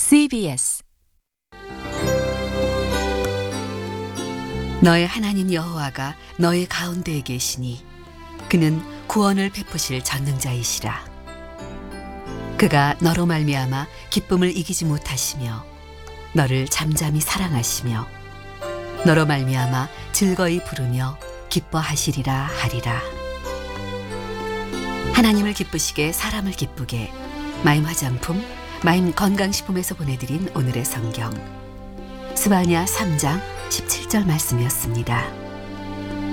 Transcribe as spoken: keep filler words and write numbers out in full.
씨비에스 너의 하나님 여호와가 너의 가운데에 계시니 그는 구원을 베푸실 전능자이시라. 그가 너로 말미암아 기쁨을 이기지 못하시며 너를 잠잠히 사랑하시며 너로 말미암아 즐거이 부르며 기뻐하시리라 하리라. 하나님을 기쁘시게 사람을 기쁘게 마임 화장품, 마임 건강식품에서 보내드린 오늘의 성경 스바냐 삼 장 십칠 절 말씀이었습니다.